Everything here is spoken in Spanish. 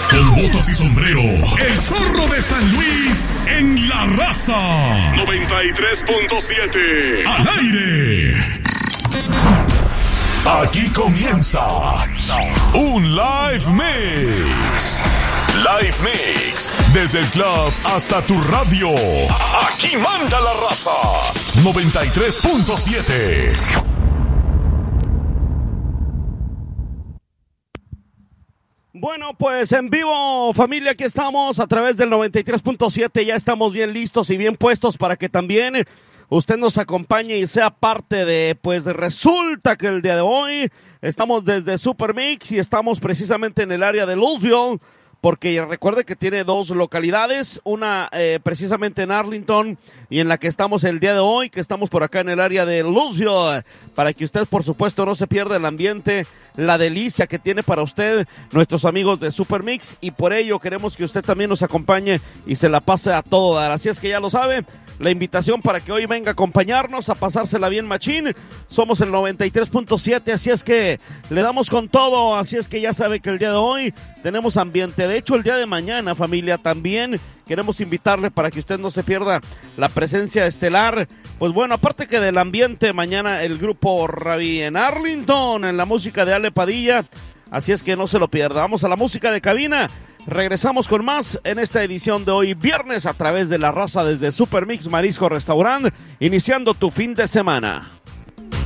Con botas y sombrero, el zorro de San Luis en La Raza 93.7 al aire. Aquí comienza un Live Mix. Live Mix, desde el club hasta tu radio. Aquí manda La Raza 93.7. Bueno, pues en vivo, familia, aquí estamos a través del 93.7. Ya estamos bien listos y bien puestos para que también usted nos acompañe y sea parte de, pues resulta que el día de hoy estamos desde Super Mix y estamos precisamente en el área de Louisville, porque recuerde que tiene dos localidades, una precisamente en Arlington y en la que estamos el día de hoy, que estamos por acá en el área de Louisville, para que usted por supuesto no se pierda el ambiente, la delicia que tiene para usted nuestros amigos de Super Mix, y por ello queremos que usted también nos acompañe y se la pase a todo dar. Así es que ya lo sabe, la invitación para que hoy venga a acompañarnos, a pasársela bien machín. Somos el 93.7, así es que le damos con todo, así es que ya sabe que el día de hoy tenemos ambiente. De hecho, el día de mañana, familia, también queremos invitarle para que usted no se pierda la presencia estelar. Pues bueno, aparte que del ambiente, mañana el grupo Ravi en Arlington, en la música de Ale Padilla, así es que no se lo pierda. Vamos a la música de cabina. Regresamos con más en esta edición de hoy viernes a través de La Raza desde Super Mix Marisco Restaurant, iniciando tu fin de semana.